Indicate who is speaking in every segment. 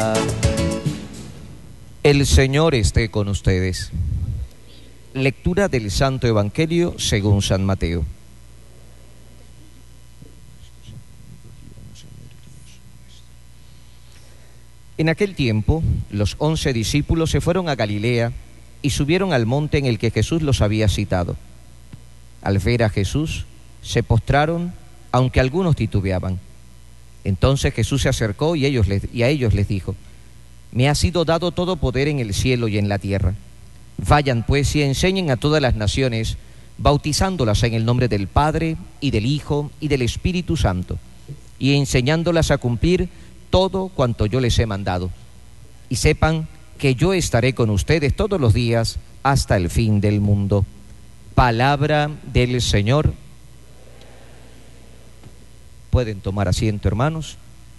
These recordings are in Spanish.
Speaker 1: El Señor esté con ustedes. Lectura del Santo Evangelio según San Mateo. En aquel tiempo, los 11 discípulos se fueron a Galilea y subieron al monte en el que Jesús los había citado. Al ver a Jesús, se postraron, aunque algunos titubeaban. Entonces Jesús se acercó y a ellos les dijo: Me ha sido dado todo poder en el cielo y en la tierra. Vayan pues y enseñen a todas las naciones, bautizándolas en el nombre del Padre, y del Hijo, y del Espíritu Santo, y enseñándolas a cumplir todo cuanto yo les he mandado. Y sepan que yo estaré con ustedes todos los días hasta el fin del mundo. Palabra del Señor. Pueden tomar asiento, hermanos.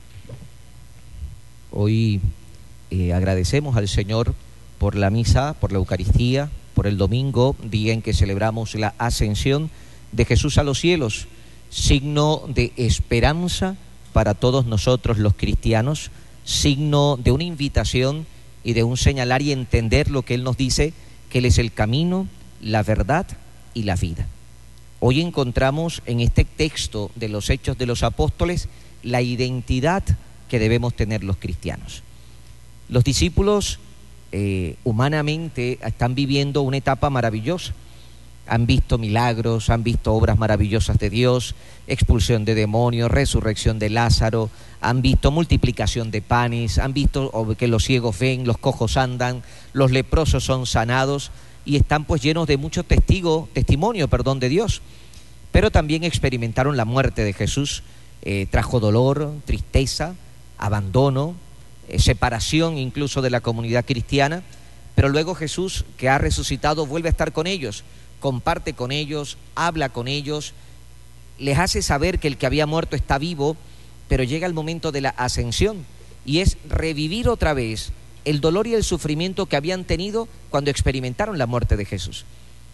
Speaker 1: Hoy agradecemos al Señor por la misa, por la Eucaristía, por el domingo, día en que celebramos la ascensión de Jesús a los cielos, signo de esperanza para todos nosotros los cristianos, signo de una invitación y de un señalar y entender lo que Él nos dice, que Él es el camino, la verdad y la vida. Hoy encontramos en este texto de los Hechos de los Apóstoles la identidad que debemos tener los cristianos. Los discípulos humanamente están viviendo una etapa maravillosa. Han visto milagros, han visto obras maravillosas de Dios, expulsión de demonios, resurrección de Lázaro, han visto multiplicación de panes, han visto que los ciegos ven, los cojos andan, los leprosos son sanados y están pues llenos de mucho testimonio de Dios. Pero también experimentaron la muerte de Jesús, trajo dolor, tristeza, abandono, separación incluso de la comunidad cristiana, pero luego Jesús, que ha resucitado, vuelve a estar con ellos, comparte con ellos, habla con ellos, les hace saber que el que había muerto está vivo, pero llega el momento de la ascensión y es revivir otra vez el dolor y el sufrimiento que habían tenido cuando experimentaron la muerte de Jesús.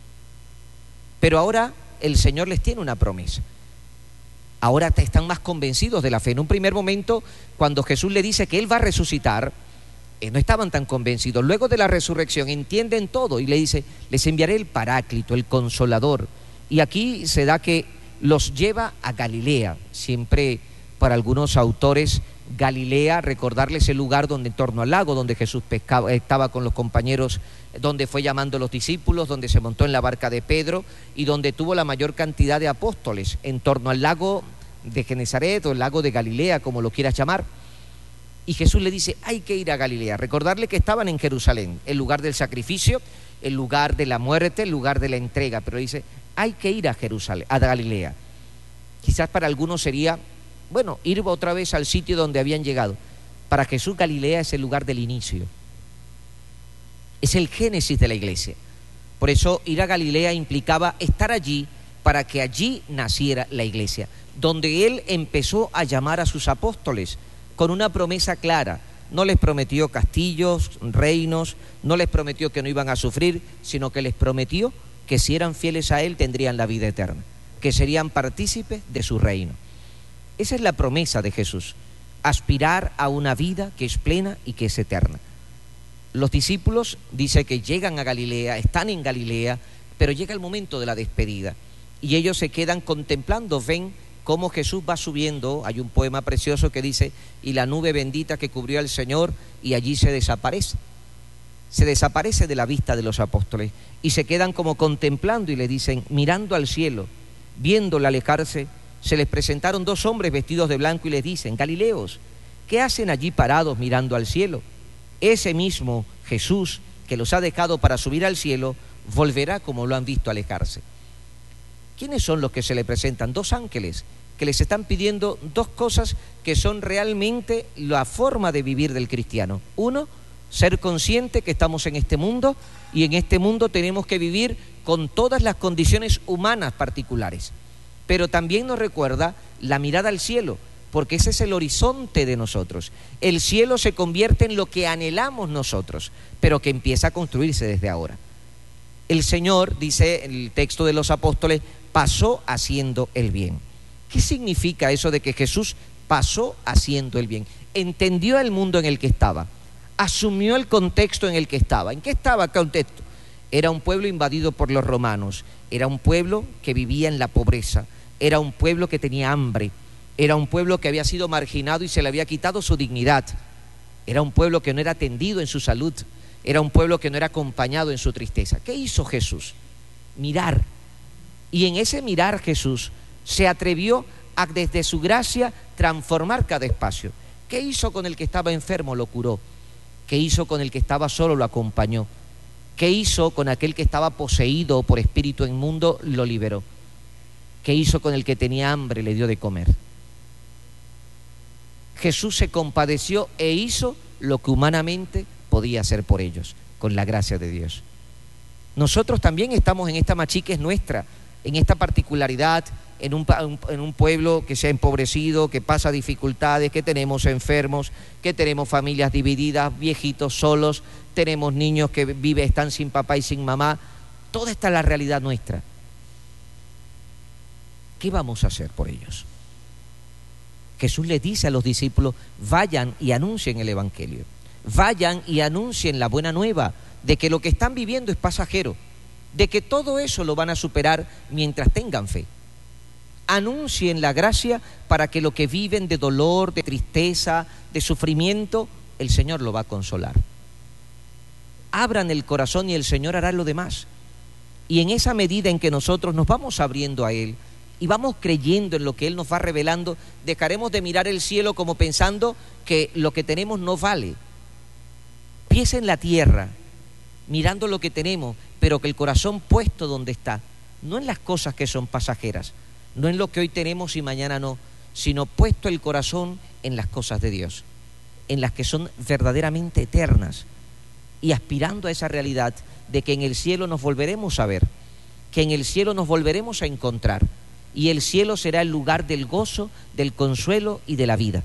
Speaker 1: Pero ahora el Señor les tiene una promesa. Ahora están más convencidos de la fe. En un primer momento, cuando Jesús le dice que Él va a resucitar, no estaban tan convencidos. Luego de la resurrección entienden todo y le dice: les enviaré el Paráclito, el Consolador. Y aquí se da que los lleva a Galilea. Siempre para algunos autores Galilea, recordarles el lugar donde en torno al lago, donde Jesús pescaba, estaba con los compañeros, donde fue llamando a los discípulos, donde se montó en la barca de Pedro y donde tuvo la mayor cantidad de apóstoles, en torno al lago de Genesaret o el lago de Galilea, como lo quieras llamar. Y Jesús le dice: hay que ir a Galilea. Recordarle que estaban en Jerusalén, el lugar del sacrificio, el lugar de la muerte, el lugar de la entrega, pero dice: hay que ir a Jerusalén, a Galilea. Quizás para algunos sería, bueno, ir otra vez al sitio donde habían llegado. Para Jesús, Galilea es el lugar del inicio, es el génesis de la iglesia. Por eso ir a Galilea implicaba estar allí para que allí naciera la iglesia, donde Él empezó a llamar a sus apóstoles con una promesa clara. No les prometió castillos, reinos, no les prometió que no iban a sufrir, sino que les prometió que si eran fieles a Él tendrían la vida eterna, que serían partícipes de su reino. Esa es la promesa de Jesús, aspirar a una vida que es plena y que es eterna. Los discípulos, dice que llegan a Galilea, están en Galilea, pero llega el momento de la despedida y ellos se quedan contemplando, ven cómo Jesús va subiendo. Hay un poema precioso que dice: y la nube bendita que cubrió al Señor, y allí se desaparece de la vista de los apóstoles y se quedan como contemplando y le dicen, mirando al cielo, viéndole alejarse, se les presentaron dos hombres vestidos de blanco y les dicen: Galileos, ¿qué hacen allí parados mirando al cielo? Ese mismo Jesús que los ha dejado para subir al cielo, volverá como lo han visto alejarse. ¿Quiénes son los que se le presentan? Dos ángeles que les están pidiendo dos cosas que son realmente la forma de vivir del cristiano. Uno, ser consciente que estamos en este mundo y en este mundo tenemos que vivir con todas las condiciones humanas particulares. Pero también nos recuerda la mirada al cielo, porque ese es el horizonte de nosotros. El cielo se convierte en lo que anhelamos nosotros, pero que empieza a construirse desde ahora. El Señor, dice el texto de los apóstoles, pasó haciendo el bien. ¿Qué significa eso de que Jesús pasó haciendo el bien? entendió el mundo en el que estaba, asumió el contexto en el que estaba. ¿En qué estaba el contexto? Era un pueblo invadido por los romanos, era un pueblo que vivía en la pobreza, era un pueblo que tenía hambre, era un pueblo que había sido marginado y se le había quitado su dignidad, era un pueblo que no era atendido en su salud, era un pueblo que no era acompañado en su tristeza. ¿Qué hizo Jesús? Mirar. Y en ese mirar Jesús se atrevió a, desde su gracia, transformar cada espacio. ¿Qué hizo con el que estaba enfermo? Lo curó. ¿Qué hizo con el que estaba solo? Lo acompañó. ¿Qué hizo con aquel que estaba poseído por espíritu inmundo? Lo liberó. ¿Qué hizo con el que tenía hambre? Le dio de comer. Jesús se compadeció e hizo lo que humanamente podía hacer por ellos, con la gracia de Dios. Nosotros también estamos en esta machique nuestra, en esta particularidad, en un pueblo que se ha empobrecido, que pasa dificultades, que tenemos enfermos, que tenemos familias divididas, viejitos solos, tenemos niños que están sin papá y sin mamá. Toda esta es la realidad nuestra. ¿Qué vamos a hacer por ellos? Jesús les dice a los discípulos: vayan y anuncien el Evangelio, vayan y anuncien la buena nueva de que lo que están viviendo es pasajero, de que todo eso lo van a superar mientras tengan fe. Anuncien la gracia para que lo que viven de dolor, de tristeza, de sufrimiento, el Señor lo va a consolar. Abran el corazón y el Señor hará lo demás. Y en esa medida en que nosotros nos vamos abriendo a Él y vamos creyendo en lo que Él nos va revelando, dejaremos de mirar el cielo como pensando que lo que tenemos no vale. Pies en la tierra, mirando lo que tenemos, pero que el corazón puesto donde está, no en las cosas que son pasajeras, no en lo que hoy tenemos y mañana no, sino puesto el corazón en las cosas de Dios, en las que son verdaderamente eternas, y aspirando a esa realidad de que en el cielo nos volveremos a ver, que en el cielo nos volveremos a encontrar, y el cielo será el lugar del gozo, del consuelo y de la vida.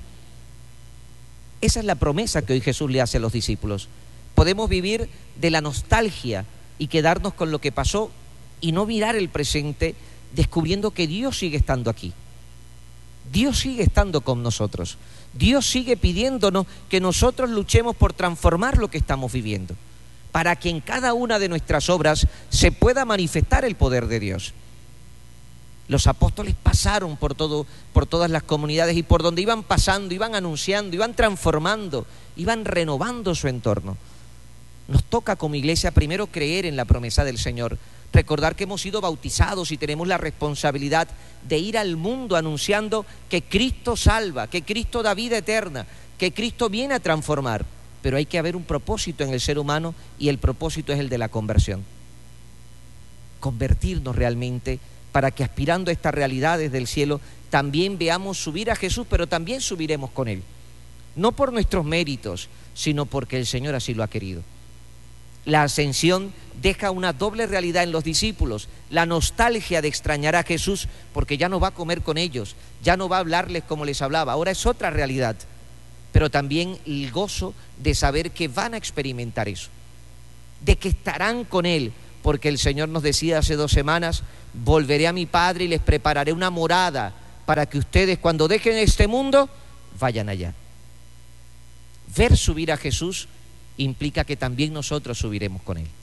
Speaker 1: Esa es la promesa que hoy Jesús le hace a los discípulos. Podemos vivir de la nostalgia y quedarnos con lo que pasó y no mirar el presente, descubriendo que Dios sigue estando aquí. Dios sigue estando con nosotros. Dios sigue pidiéndonos que nosotros luchemos por transformar lo que estamos viviendo, para que en cada una de nuestras obras se pueda manifestar el poder de Dios. Los apóstoles pasaron por todas las comunidades, y por donde iban pasando, iban anunciando, iban transformando, iban renovando su entorno. Nos toca como iglesia primero creer en la promesa del Señor, recordar que hemos sido bautizados y tenemos la responsabilidad de ir al mundo anunciando que Cristo salva, que Cristo da vida eterna, que Cristo viene a transformar. Pero hay que haber un propósito en el ser humano, y el propósito es el de la conversión. Convertirnos realmente, para que aspirando a estas realidades del cielo también veamos subir a Jesús, pero también subiremos con Él. No por nuestros méritos, sino porque el Señor así lo ha querido. La ascensión deja una doble realidad en los discípulos: la nostalgia de extrañar a Jesús, porque ya no va a comer con ellos, ya no va a hablarles como les hablaba, ahora es otra realidad, pero también el gozo de saber que van a experimentar eso, de que estarán con Él, porque el Señor nos decía hace 2 semanas: volveré a mi Padre y les prepararé una morada para que ustedes, cuando dejen este mundo, vayan allá. Ver subir a Jesús implica que también nosotros subiremos con Él.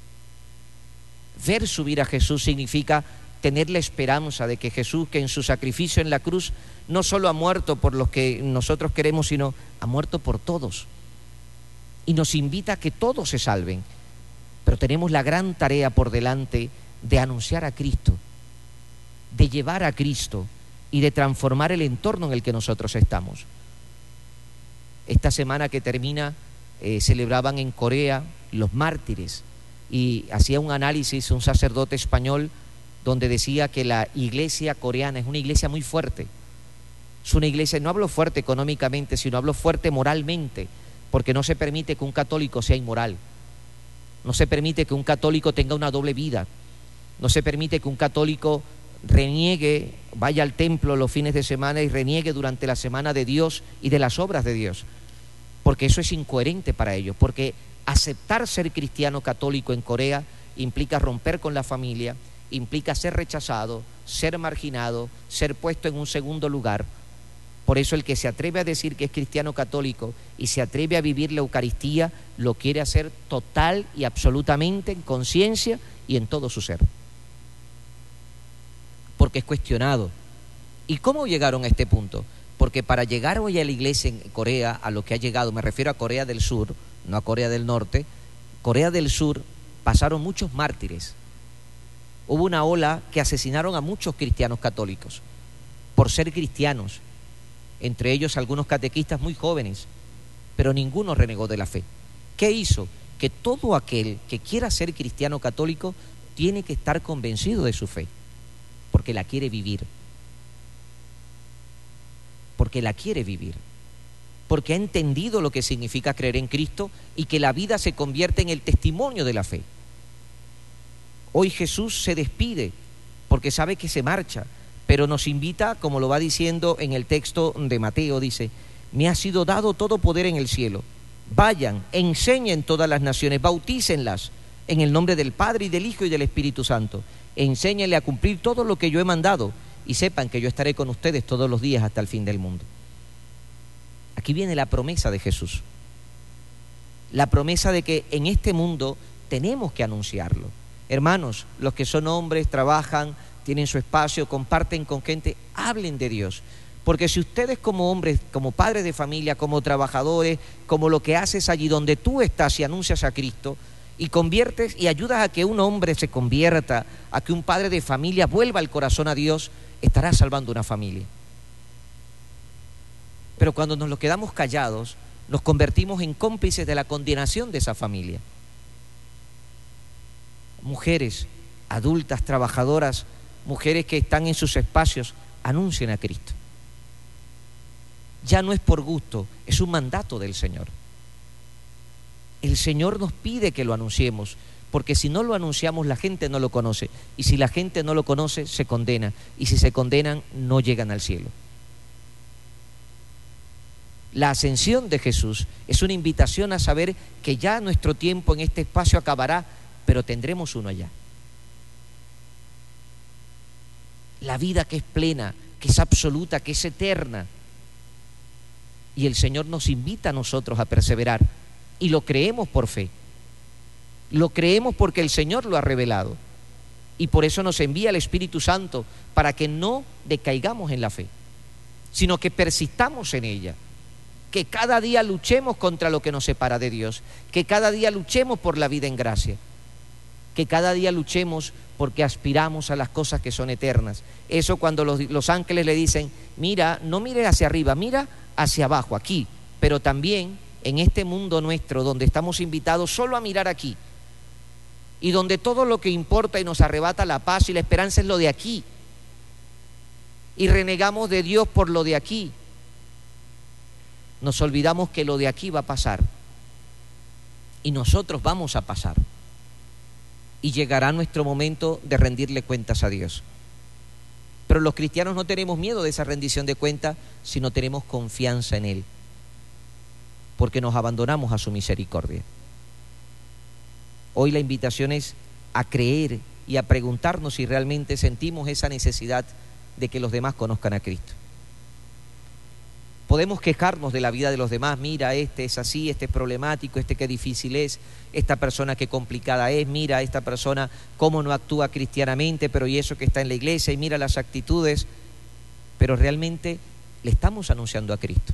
Speaker 1: Ver subir a Jesús significa tener la esperanza de que Jesús, que en su sacrificio en la cruz no solo ha muerto por los que nosotros queremos, sino ha muerto por todos, y nos invita a que todos se salven. Pero tenemos la gran tarea por delante de anunciar a Cristo, de llevar a Cristo y de transformar el entorno en el que nosotros estamos. Esta semana que termina celebraban en Corea los mártires, y hacía un análisis un sacerdote español donde decía que la iglesia coreana es una iglesia muy fuerte. Es una iglesia, no hablo fuerte económicamente, sino hablo fuerte moralmente, porque no se permite que un católico sea inmoral. No se permite que un católico tenga una doble vida. No se permite que un católico reniegue, vaya al templo los fines de semana y reniegue durante la semana de Dios y de las obras de Dios, porque eso es incoherente para ellos, porque aceptar ser cristiano católico en Corea implica romper con la familia, implica ser rechazado, ser marginado, ser puesto en un segundo lugar. Por eso el que se atreve a decir que es cristiano católico y se atreve a vivir la Eucaristía, lo quiere hacer total y absolutamente en conciencia y en todo su ser. Porque es cuestionado. ¿Y cómo llegaron a este punto? Porque para llegar hoy a la iglesia en Corea, a lo que ha llegado, me refiero a Corea del Sur, no a Corea del Norte, Corea del Sur pasaron muchos mártires. Hubo una ola que asesinaron a muchos cristianos católicos por ser cristianos, entre ellos algunos catequistas muy jóvenes, pero ninguno renegó de la fe. ¿Qué hizo? Que todo aquel que quiera ser cristiano católico tiene que estar convencido de su fe, porque la quiere vivir. Porque la quiere vivir. Porque ha entendido lo que significa creer en Cristo y que la vida se convierte en el testimonio de la fe. Hoy Jesús se despide porque sabe que se marcha, pero nos invita, como lo va diciendo en el texto de Mateo, dice: me ha sido dado todo poder en el cielo. Vayan, enseñen todas las naciones, bautícenlas en el nombre del Padre y del Hijo y del Espíritu Santo. Enséñenle a cumplir todo lo que yo he mandado y sepan que yo estaré con ustedes todos los días hasta el fin del mundo. Aquí viene la promesa de Jesús. La promesa de que en este mundo tenemos que anunciarlo. Hermanos, los que son hombres, trabajan, tienen su espacio, comparten con gente, hablen de Dios. Porque si ustedes como hombres, como padres de familia, como trabajadores, como lo que haces allí donde tú estás y anuncias a Cristo, y conviertes y ayudas a que un hombre se convierta, a que un padre de familia vuelva el corazón a Dios, estarás salvando una familia. Pero cuando nos lo quedamos callados, nos convertimos en cómplices de la condenación de esa familia. Mujeres, adultas, trabajadoras, mujeres que están en sus espacios, anuncien a Cristo. Ya no es por gusto, es un mandato del Señor. El Señor nos pide que lo anunciemos, porque si no lo anunciamos la gente no lo conoce, y si la gente no lo conoce se condena, y si se condenan no llegan al cielo. La ascensión de Jesús es una invitación a saber que ya nuestro tiempo en este espacio acabará, pero tendremos uno allá. La vida que es plena, que es absoluta, que es eterna. Y el Señor nos invita a nosotros a perseverar. Y lo creemos por fe. Lo creemos porque el Señor lo ha revelado. Y por eso nos envía el Espíritu Santo, para que no decaigamos en la fe, sino que persistamos en ella. Que cada día luchemos contra lo que nos separa de Dios. Que cada día luchemos por la vida en gracia. Que cada día luchemos porque aspiramos a las cosas que son eternas. Eso cuando los ángeles le dicen: mira, no mires hacia arriba, mira hacia abajo, aquí. Pero también en este mundo nuestro, donde estamos invitados solo a mirar aquí, y donde todo lo que importa y nos arrebata la paz y la esperanza es lo de aquí, y renegamos de Dios por lo de aquí, nos olvidamos que lo de aquí va a pasar, y nosotros vamos a pasar, y llegará nuestro momento de rendirle cuentas a Dios. Pero los cristianos no tenemos miedo de esa rendición de cuentas, sino tenemos confianza en Él, porque nos abandonamos a su misericordia. Hoy la invitación es a creer y a preguntarnos si realmente sentimos esa necesidad de que los demás conozcan a Cristo. Podemos quejarnos de la vida de los demás: mira, este es así, este es problemático, este qué difícil es, esta persona qué complicada es, mira, esta persona cómo no actúa cristianamente, pero y eso que está en la iglesia, y mira las actitudes. Pero realmente le estamos anunciando a Cristo.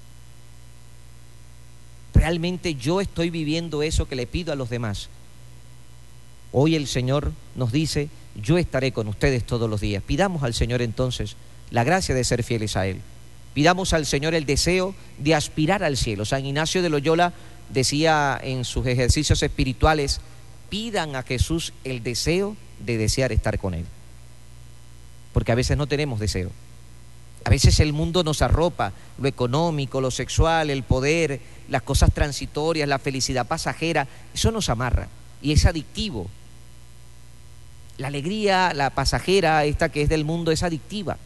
Speaker 1: Realmente yo estoy viviendo eso que le pido a los demás. Hoy el Señor nos dice: yo estaré con ustedes todos los días. Pidamos al Señor entonces la gracia de ser fieles a Él. Pidamos al Señor el deseo de aspirar al cielo. San Ignacio de Loyola decía en sus ejercicios espirituales: pidan a Jesús el deseo de desear estar con Él. Porque a veces no tenemos deseo. A veces el mundo nos arropa, lo económico, lo sexual, el poder, las cosas transitorias, la felicidad pasajera. Eso nos amarra y es adictivo. La alegría, la pasajera, esta que es del mundo, es adictiva.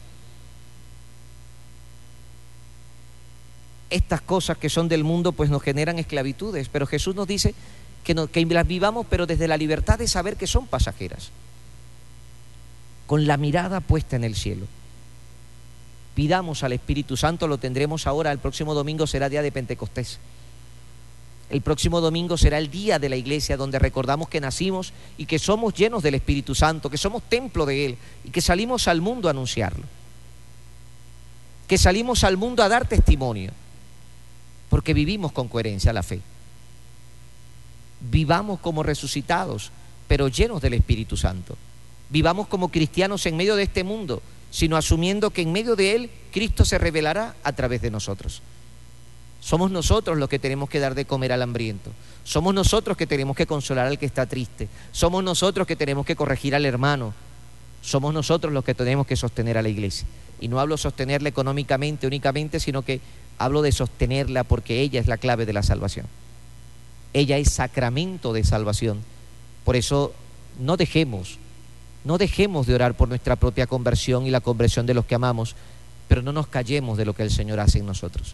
Speaker 1: Estas cosas que son del mundo pues nos generan esclavitudes, pero Jesús nos dice que las vivamos, pero desde la libertad de saber que son pasajeras, con la mirada puesta en el cielo. Pidamos al Espíritu Santo, lo tendremos ahora, el próximo domingo será día de Pentecostés. El próximo domingo será el día de la iglesia donde recordamos que nacimos y que somos llenos del Espíritu Santo, que somos templo de Él y que salimos al mundo a anunciarlo. Que salimos al mundo a dar testimonio, porque vivimos con coherencia la fe. Vivamos como resucitados, pero llenos del Espíritu Santo. Vivamos como cristianos en medio de este mundo, sino asumiendo que en medio de él Cristo se revelará a través de nosotros. Somos nosotros los que tenemos que dar de comer al hambriento. Somos nosotros que tenemos que consolar al que está triste. Somos nosotros que tenemos que corregir al hermano. Somos nosotros los que tenemos que sostener a la iglesia. Y no hablo sostenerla económicamente únicamente, sino que hablo de sostenerla porque ella es la clave de la salvación. Ella es sacramento de salvación. Por eso no dejemos de orar por nuestra propia conversión y la conversión de los que amamos, pero no nos callemos de lo que el Señor hace en nosotros.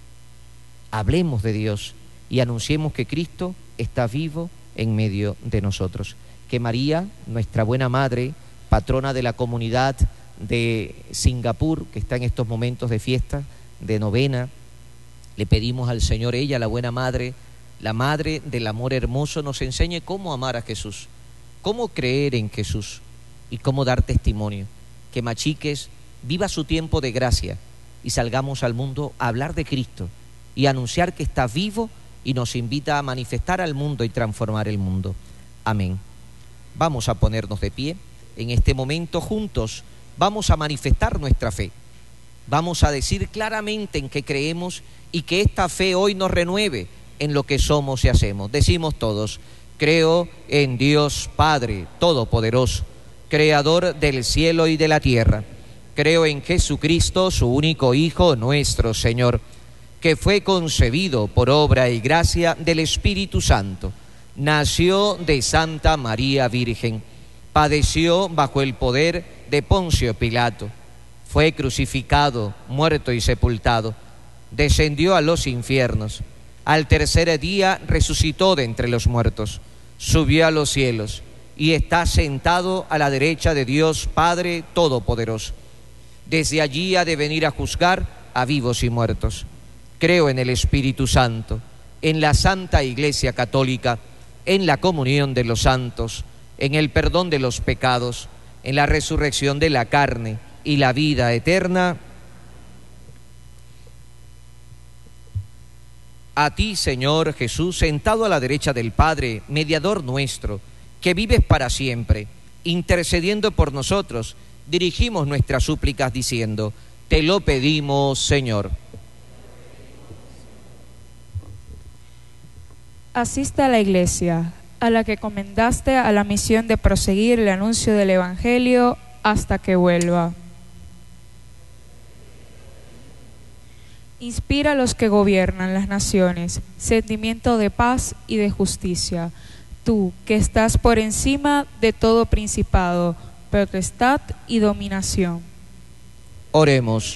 Speaker 1: Hablemos de Dios y anunciemos que Cristo está vivo en medio de nosotros. Que María, nuestra buena madre, patrona de la comunidad de Singapur, que está en estos momentos de fiesta, de novena, le pedimos al Señor, ella, la buena madre, la madre del amor hermoso, nos enseñe cómo amar a Jesús, cómo creer en Jesús y cómo dar testimonio. Que Machiques viva su tiempo de gracia y salgamos al mundo a hablar de Cristo y anunciar que está vivo y nos invita a manifestar al mundo y transformar el mundo. Amén. Vamos a ponernos de pie. En este momento juntos vamos a manifestar nuestra fe. Vamos a decir claramente en qué creemos y que esta fe hoy nos renueve en lo que somos y hacemos. Decimos todos: creo en Dios Padre Todopoderoso, Creador del cielo y de la tierra. Creo en Jesucristo, su único Hijo, nuestro Señor, que fue concebido por obra y gracia del Espíritu Santo. Nació de Santa María Virgen, padeció bajo el poder de Poncio Pilato, fue crucificado, muerto y sepultado, descendió a los infiernos, al tercer día resucitó de entre los muertos, subió a los cielos y está sentado a la derecha de Dios Padre Todopoderoso. Desde allí ha de venir a juzgar a vivos y muertos. Creo en el Espíritu Santo, en la Santa Iglesia Católica, en la comunión de los santos, en el perdón de los pecados, en la resurrección de la carne y la vida eterna. A ti, Señor Jesús, sentado a la derecha del Padre, mediador nuestro, que vives para siempre, intercediendo por nosotros, dirigimos nuestras súplicas diciendo: te lo pedimos, Señor.
Speaker 2: Asista a la Iglesia, a la que comendaste a la misión de proseguir el anuncio del Evangelio hasta que vuelva. Inspira a los que gobiernan las naciones sentimiento de paz y de justicia. Tú, que estás por encima de todo principado, potestad y dominación.
Speaker 1: Oremos.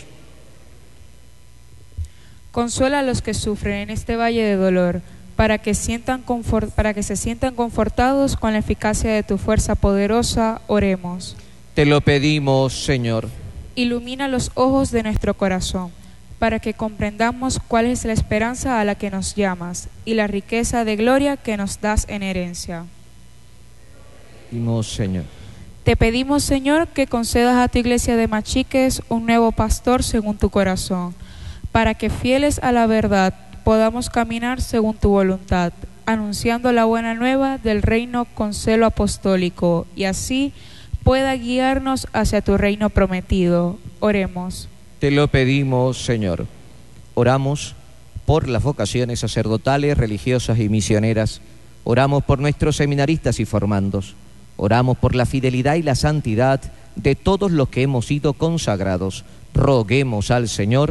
Speaker 2: Consuela a los que sufren en este valle de dolor, para que se sientan confortados con la eficacia de tu fuerza poderosa. Oremos.
Speaker 1: Te lo pedimos, Señor.
Speaker 2: Ilumina los ojos de nuestro corazón, para que comprendamos cuál es la esperanza a la que nos llamas y la riqueza de gloria que nos das en herencia.
Speaker 1: Pedimos, Señor.
Speaker 2: Te pedimos, Señor, que concedas a tu iglesia de Machiques un nuevo pastor según tu corazón, para que fieles a la verdad podamos caminar según tu voluntad, anunciando la buena nueva del reino con celo apostólico, y así pueda guiarnos hacia tu reino prometido. Oremos.
Speaker 1: Te lo pedimos, Señor. Oramos por las vocaciones sacerdotales, religiosas y misioneras. Oramos por nuestros seminaristas y formandos. Oramos por la fidelidad y la santidad de todos los que hemos sido consagrados. Roguemos al Señor.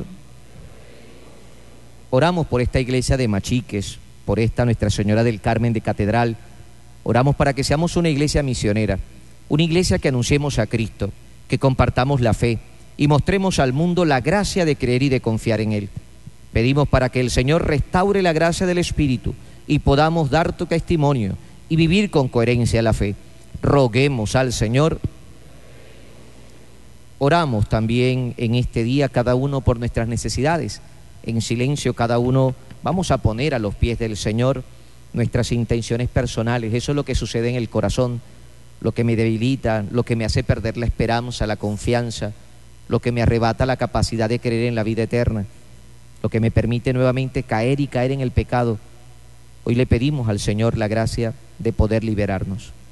Speaker 1: Oramos por esta iglesia de Machiques, por esta Nuestra Señora del Carmen de Catedral. Oramos para que seamos una iglesia misionera, una iglesia que anunciemos a Cristo, que compartamos la fe y mostremos al mundo la gracia de creer y de confiar en Él. Pedimos para que el Señor restaure la gracia del Espíritu y podamos dar tu testimonio y vivir con coherencia la fe. Roguemos al Señor. Oramos también en este día cada uno por nuestras necesidades. En silencio cada uno vamos a poner a los pies del Señor nuestras intenciones personales. Eso es lo que sucede en el corazón, lo que me debilita, lo que me hace perder la esperanza, la confianza, lo que me arrebata la capacidad de creer en la vida eterna, lo que me permite nuevamente caer y caer en el pecado. Hoy le pedimos al Señor la gracia de poder liberarnos.